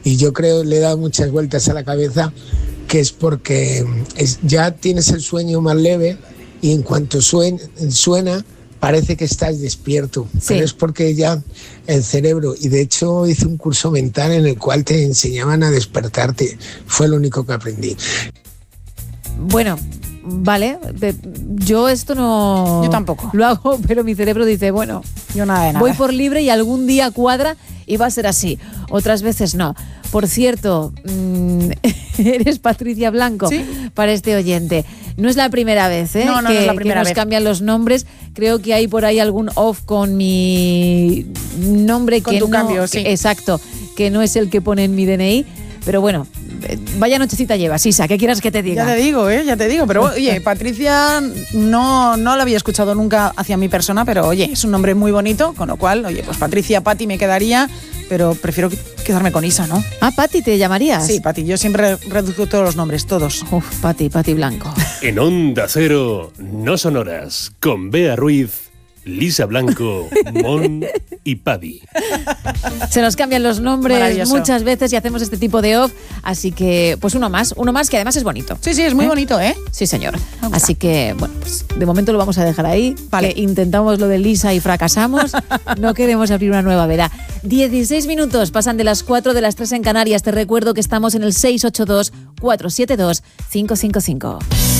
Y yo creo, le he dado muchas vueltas a la cabeza, que es porque ya tienes el sueño más leve y en cuanto suena parece que estás despierto, Sí. pero es porque ya el cerebro, y de hecho hice un curso mental en el cual te enseñaban a despertarte, fue lo único que aprendí. Bueno, vale, yo esto no... Yo tampoco. Lo hago, pero mi cerebro dice, bueno, Yo nada de nada. voy por libre y algún día cuadra y va a ser así. Otras veces no. Por cierto, eres Patricia Blanco, Sí. para este oyente. No es la primera vez, No, no es la primera que nos vez. cambian los nombres. Creo que hay por ahí algún off con mi nombre Con que tu no, cambio, sí. exacto, que no es el que pone en mi DNI. Pero bueno, vaya nochecita llevas, Isa, ¿qué quieras que te diga? Ya te digo. Pero oye, Patricia no la había escuchado nunca hacia mi persona, pero oye, es un nombre muy bonito, con lo cual, oye, pues Patricia, Pati me quedaría, pero prefiero quedarme con Isa, ¿no? Ah, Pati, ¿te llamarías? Sí, Pati, yo siempre reduzco todos los nombres, todos. Uf, Pati Blanco. En Onda Cero, no sonoras, con Bea Ruiz, Lisa Blanco, Mon y Paddy. Se nos cambian los nombres Maravilloso. muchas veces y hacemos este tipo de off, así que pues uno más que además es bonito. Sí, es muy bonito, ¿eh? Sí, señor. Venga. Así que, bueno, pues de momento lo vamos a dejar ahí. Vale. Que intentamos lo de Lisa y fracasamos. No queremos abrir una nueva veda. 16 minutos pasan de las 4 de las 3 en Canarias. Te recuerdo que estamos en el 682 472 555.